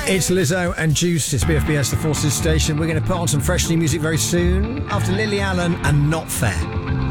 It's Lizzo and Juice. It's BFBS, the Forces Station. We're going to put on some fresh new music very soon after Lily Allen and Not Fair.